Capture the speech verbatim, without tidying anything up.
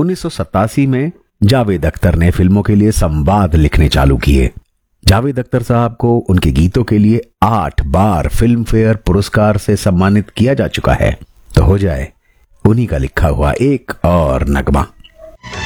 उन्नीस सौ सतासी में जावेद अख्तर ने फिल्मों के लिए संवाद लिखने चालू किए। जावेद अख्तर साहब को उनके गीतों के लिए आठ बार फिल्म फेयर पुरस्कार से सम्मानित किया जा चुका है। तो हो जाए उन्हीं का लिखा हुआ एक और नगमा।